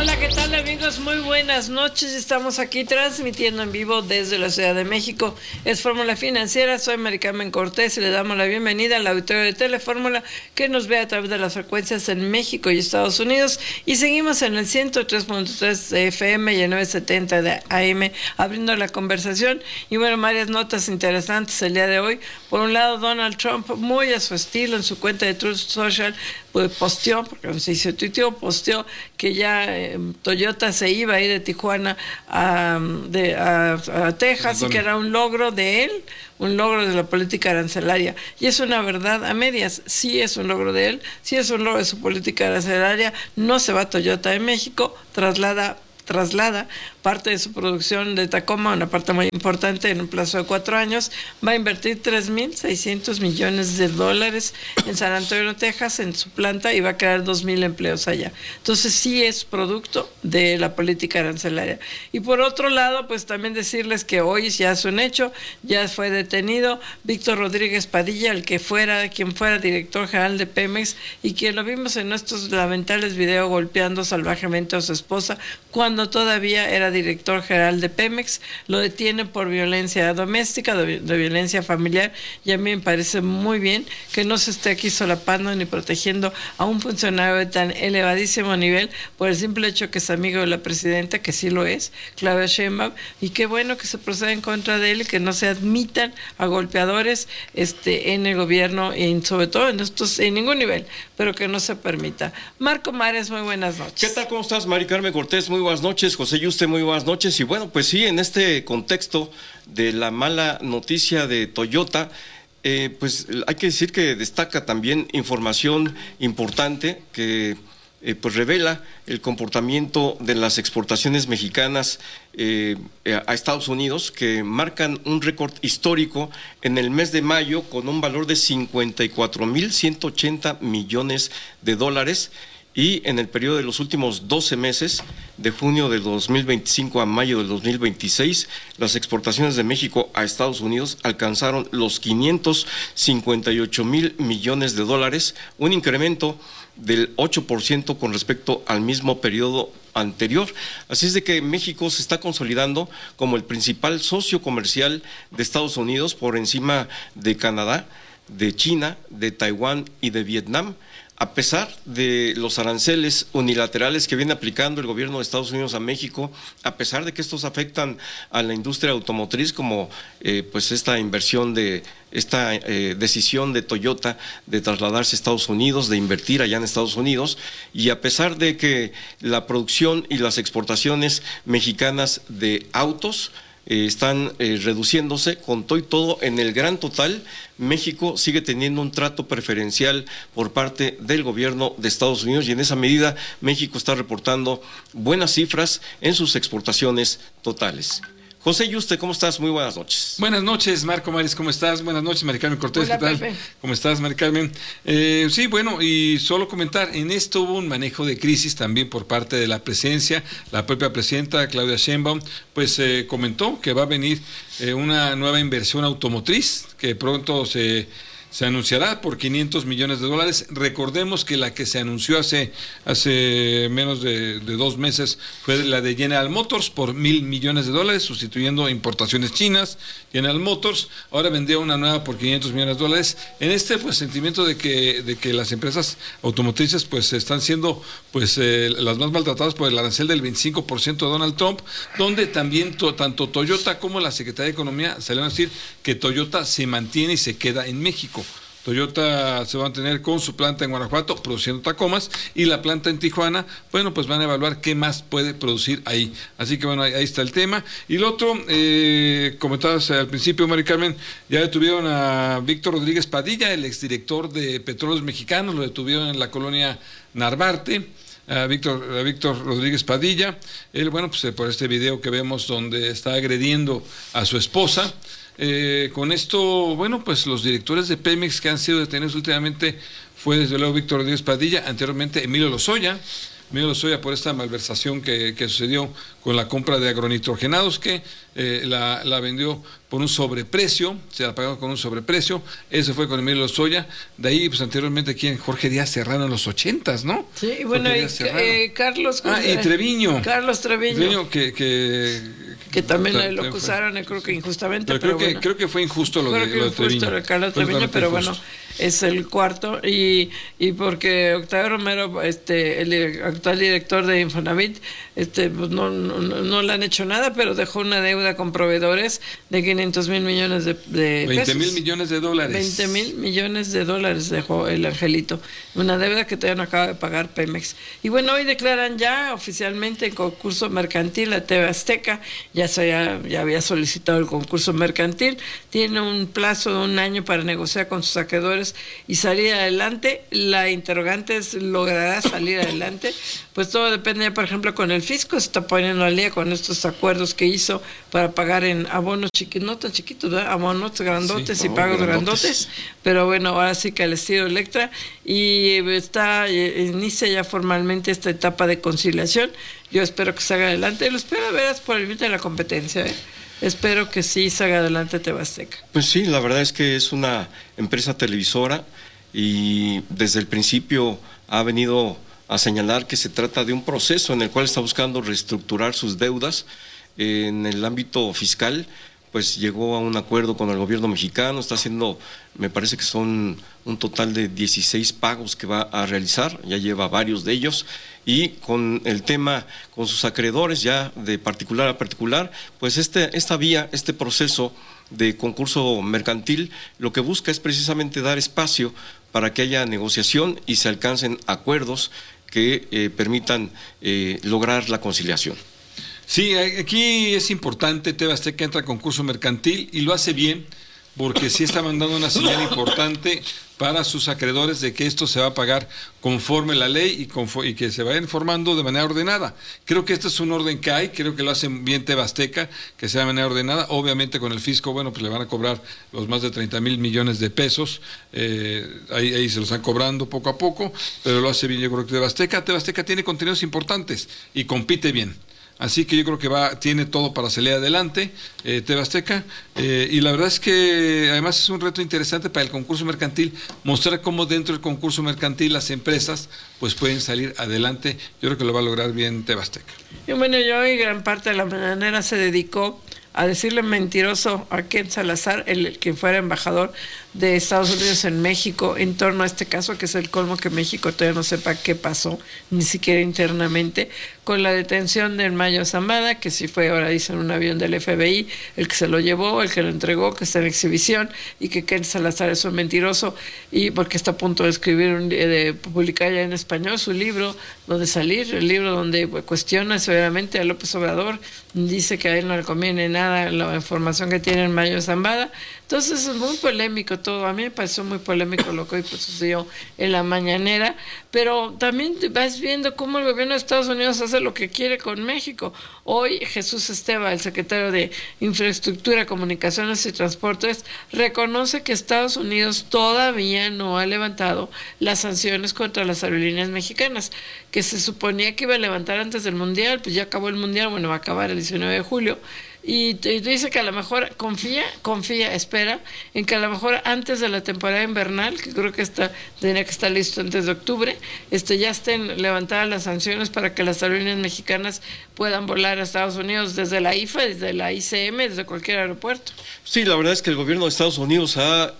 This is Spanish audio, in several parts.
Hola, ¿qué tal amigos? Muy buenas noches. Estamos aquí transmitiendo en vivo desde la Ciudad de México. Es Fórmula Financiera, soy Mari Carmen Cortés y le damos la bienvenida al auditorio de Telefórmula que nos ve a través de las frecuencias en México y Estados Unidos. Y seguimos en el 103.3 de FM y el 970 de AM abriendo la conversación. Y bueno, varias notas interesantes el día de hoy. Por un lado, Donald Trump, muy a su estilo, en su cuenta de Truth Social, pues posteó, porque no se dice tuiteó, posteó que ya Toyota se iba a ir de Tijuana a Texas y que era un logro de él, un logro de la política arancelaria. Y es una verdad a medias, sí es un logro de él, sí es un logro de su política arancelaria. No se va Toyota de México, traslada parte de su producción de Tacoma, una parte muy importante en un plazo de 4 años, va a invertir $3,600 millones en San Antonio, Texas, en su planta, y va a crear 2,000 empleos allá. Entonces sí es producto de la política arancelaria. Y por otro lado, pues también decirles que hoy ya es un hecho, ya fue detenido Víctor Rodríguez Padilla, quien fuera director general de Pemex, y quien lo vimos en estos lamentables videos golpeando salvajemente a su esposa cuando todavía era director general de Pemex. Lo detiene por violencia doméstica, de violencia familiar, y a mí me parece muy bien que no se esté aquí solapando ni protegiendo a un funcionario de tan elevadísimo nivel por el simple hecho que es amigo de la presidenta, que sí lo es, Claudia Sheinbaum, y qué bueno que se proceda en contra de él y que no se admitan a golpeadores en el gobierno, y sobre todo en ningún nivel, pero que no se permita. Marco Mares, muy buenas noches. ¿Qué tal? ¿Cómo estás, Mari Carmen Cortés? Muy buenas noches. José Yuste, muy buenas noches. Y bueno, pues sí, en este contexto de la mala noticia de Toyota, pues hay que decir que destaca también información importante que pues revela el comportamiento de las exportaciones mexicanas a Estados Unidos, que marcan un récord histórico en el mes de mayo con un valor de $54,180 millones, y en el periodo de los últimos 12 meses, de junio del 2025 a mayo del 2026, las exportaciones de México a Estados Unidos alcanzaron los $558,000 millones, un incremento del 8% con respecto al mismo periodo anterior. Así es de que México se está consolidando como el principal socio comercial de Estados Unidos, por encima de Canadá, de China, de Taiwán y de Vietnam, a pesar de los aranceles unilaterales que viene aplicando el gobierno de Estados Unidos a México, a pesar de que estos afectan a la industria automotriz, como pues esta decisión de Toyota de trasladarse a Estados Unidos, de invertir allá en Estados Unidos, y a pesar de que la producción y las exportaciones mexicanas de autos están reduciéndose, con todo y todo, en el gran total, México sigue teniendo un trato preferencial por parte del gobierno de Estados Unidos, y en esa medida México está reportando buenas cifras en sus exportaciones totales. José Yuste, ¿cómo estás? Muy buenas noches. Buenas noches, Marco Mares, ¿cómo estás? Buenas noches, Mari Carmen Cortés, Hola, ¿qué tal? Pepe. ¿Cómo estás, Mari Carmen? Sí, bueno, y solo comentar, en esto hubo un manejo de crisis también por parte de la presidencia. La propia presidenta, Claudia Sheinbaum, pues comentó que va a venir una nueva inversión automotriz, que pronto se anunciará por $500 millones. Recordemos que la que se anunció hace menos de 2 meses fue la de General Motors por $1,000 millones, sustituyendo importaciones chinas. General Motors ahora vendría una nueva por $500 millones. En pues sentimiento de que las empresas automotrices pues están siendo pues las más maltratadas por el arancel del 25% de Donald Trump, donde también tanto Toyota como la Secretaría de Economía salieron a decir que Toyota se mantiene y se queda en México. Toyota se va a mantener con su planta en Guanajuato produciendo Tacomas, y la planta en Tijuana, bueno, pues van a evaluar qué más puede producir ahí. Así que bueno, ahí está el tema. Y lo otro, comentabas al principio, Mari Carmen, ya detuvieron a Víctor Rodríguez Padilla, el exdirector de Petróleos Mexicanos, lo detuvieron en la colonia Narvarte. A Víctor Rodríguez Padilla, él, bueno, pues por este video que vemos donde está agrediendo a su esposa. Con esto, bueno, pues los directores de Pemex que han sido detenidos últimamente fue desde luego Víctor Rodríguez Padilla, anteriormente Emilio Lozoya, Emilio Lozoya por esta malversación que sucedió con la compra de agronitrogenados, que la vendió por un sobreprecio, se la pagaron con un sobreprecio. Eso fue con Emilio Lozoya. De ahí, pues anteriormente, ¿quién? Jorge Díaz Serrano en los 80s, ¿no? Sí, bueno, y Carlos... y Treviño. Carlos Treviño. Que también lo acusaron, creo que injustamente. Pero creo que fue injusto lo de Treviño. Carlos Treviño, pero bueno, es el cuarto. Y porque Octavio Romero, el actual director de Infonavit, pues no le han hecho nada, pero dejó una deuda con proveedores de 500,000 millones de pesos. 20,000 millones de dólares. 20,000 millones de dólares dejó el angelito. Una deuda que todavía no acaba de pagar Pemex. Y bueno, hoy declaran ya oficialmente el concurso mercantil a TV Azteca. Ya había solicitado el concurso mercantil. Tiene un plazo de 1 año para negociar con sus acreedores y salir adelante. La interrogante es, ¿logrará salir adelante? Pues todo depende, por ejemplo, con el fisco, se está poniendo al día con estos acuerdos que hizo para pagar en abonos chiquitos, no tan chiquitos, ¿verdad? Abonos grandotes y pagos grandotes, pero bueno, ahora sí que al estilo Electra, y inicia ya formalmente esta etapa de conciliación. Yo espero que salga adelante, lo espero a veras por el límite de la competencia, Espero que sí salga adelante TV Azteca. Pues sí, la verdad es que es una empresa televisora y desde el principio ha venido a señalar que se trata de un proceso en el cual está buscando reestructurar sus deudas en el ámbito fiscal. Pues llegó a un acuerdo con el gobierno mexicano, está haciendo, me parece que son un total de 16 pagos que va a realizar, ya lleva varios de ellos, y con el tema, con sus acreedores ya de particular a particular, pues esta vía, este proceso de concurso mercantil, lo que busca es precisamente dar espacio para que haya negociación y se alcancen acuerdos que permitan lograr la conciliación. Sí, aquí es importante, TV Azteca entra a concurso mercantil y lo hace bien, porque sí está mandando una señal importante para sus acreedores de que esto se va a pagar conforme la ley y que se vaya informando de manera ordenada. Creo que este es un orden que hay, creo que lo hacen bien TV Azteca, que sea de manera ordenada. Obviamente con el fisco, bueno, pues le van a cobrar los más de 30,000 millones de pesos, ahí se los están cobrando poco a poco, pero lo hace bien, yo creo que TV Azteca. TV Azteca tiene contenidos importantes y compite bien. Así que yo creo que tiene todo para salir adelante, TV Azteca, y la verdad es que además es un reto interesante para el concurso mercantil, mostrar cómo dentro del concurso mercantil las empresas pues pueden salir adelante. Yo creo que lo va a lograr bien TV Azteca. Y bueno, hoy gran parte de la mañanera se dedicó a decirle mentiroso a Ken Salazar, quien fuera embajador de Estados Unidos en México, en torno a este caso, que es el colmo que México todavía no sepa qué pasó, ni siquiera internamente, con la detención del Mayo Zambada, que sí fue, ahora dicen, un avión del FBI, el que se lo llevó, el que lo entregó, que está en exhibición, y que Ken Salazar es un mentiroso, y porque está a punto de escribir, de publicar ya en español su libro, el libro donde cuestiona severamente a López Obrador, dice que a él no le conviene nada la información que tiene el Mayo Zambada. Entonces es muy polémico todo. A mí me pareció muy polémico lo que hoy sucedió en la mañanera, pero también vas viendo cómo el gobierno de Estados Unidos hace lo que quiere con México. Hoy Jesús Esteva, el secretario de Infraestructura, Comunicaciones y Transportes, reconoce que Estados Unidos todavía no ha levantado las sanciones contra las aerolíneas mexicanas, que se suponía que iba a levantar antes del Mundial, pues ya acabó el Mundial, bueno, va a acabar el 19 de julio, y dice que a lo mejor espera en que a lo mejor antes de la temporada invernal, que creo que tendría que estar listo antes de octubre, ya estén levantadas las sanciones para que las aerolíneas mexicanas puedan volar a Estados Unidos desde la IFA, desde la ICM, desde cualquier aeropuerto. Sí, la verdad es que el gobierno de Estados Unidos ha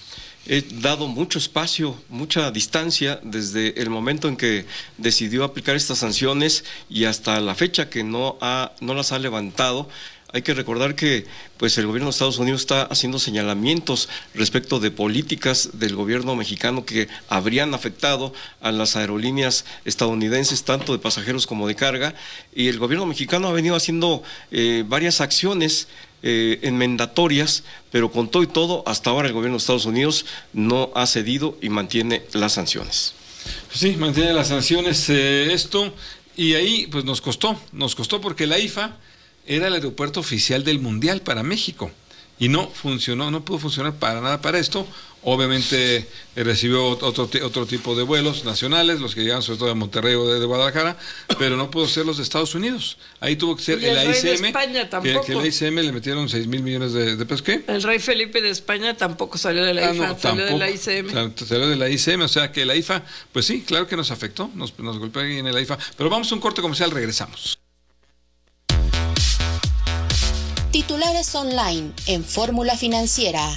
dado mucho espacio, mucha distancia desde el momento en que decidió aplicar estas sanciones y hasta la fecha que no las ha levantado. Hay que recordar que pues el gobierno de Estados Unidos está haciendo señalamientos respecto de políticas del gobierno mexicano que habrían afectado a las aerolíneas estadounidenses, tanto de pasajeros como de carga, y el gobierno mexicano ha venido haciendo varias acciones enmendatorias, pero con todo y todo, hasta ahora el gobierno de Estados Unidos no ha cedido y mantiene las sanciones. Sí, mantiene las sanciones esto, y ahí pues nos costó porque la IFA era el aeropuerto oficial del Mundial para México. y no funcionó, no pudo funcionar para nada para esto. Obviamente recibió otro tipo de vuelos nacionales, los que llegan sobre todo de Monterrey o de Guadalajara, pero no pudo ser los de Estados Unidos. Ahí tuvo que ser el AICM, que el AICM le metieron 6,000 millones de pesos. ¿Qué? El rey Felipe de España tampoco salió de la IFA, no, salió tampoco, de la ICM. Salió de la ICM, o sea que la IFA, pues sí, claro que nos afectó, nos golpeó ahí en la IFA. Pero vamos a un corte comercial, regresamos. Titulares online en Fórmula Financiera.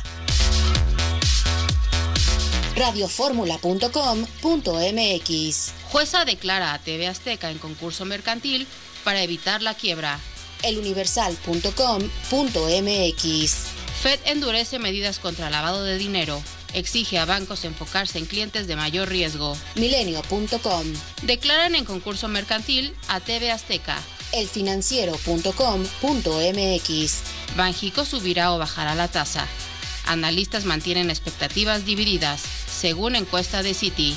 radioformula.com.mx. Jueza declara a TV Azteca en concurso mercantil para evitar la quiebra. eluniversal.com.mx. FED endurece medidas contra lavado de dinero. Exige a bancos enfocarse en clientes de mayor riesgo. Milenio.com. Declaran en concurso mercantil a TV Azteca. elfinanciero.com.mx. Banxico subirá o bajará la tasa. Analistas mantienen expectativas divididas, según encuesta de Citi.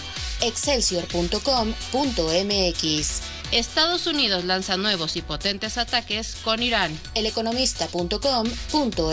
Excelsior.com.mx. Estados Unidos lanza nuevos y potentes ataques con Irán. eleconomista.com.mx.